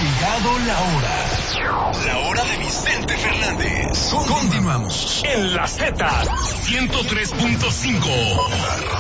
llegado la hora. La hora de Vicente Fernández. Continuamos. En la Z 103.5.